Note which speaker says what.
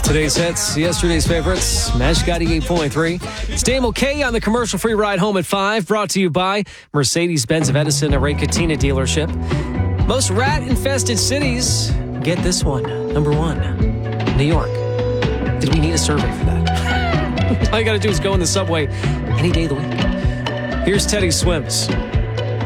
Speaker 1: Today's hits, yesterday's favorites, Magic 88.3. It's Damo K on the commercial-free ride home at 5, brought to you by Mercedes-Benz of Edison, a Ray Cattina dealership. Most rat-infested cities, get this one, number 1, New York. Did we need a survey for that? All you got to do is go in the subway any day of the week. Here's Teddy Swims.